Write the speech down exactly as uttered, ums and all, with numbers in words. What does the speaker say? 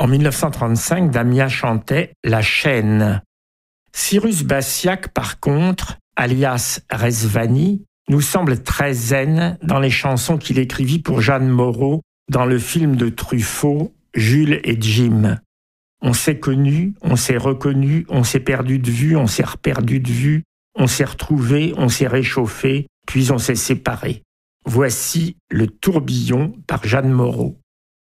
En dix-neuf cent trente-cinq, Damien chantait « La chaîne ». Cyrus Bassiac, par contre, alias Rezvani, nous semble très zen dans les chansons qu'il écrivit pour Jeanne Moreau dans le film de Truffaut, Jules et Jim. On s'est connus, on s'est reconnus, on s'est perdu de vue, on s'est reperdu de vue, on s'est retrouvés, on s'est réchauffés, puis on s'est séparés. Voici Le tourbillon par Jeanne Moreau.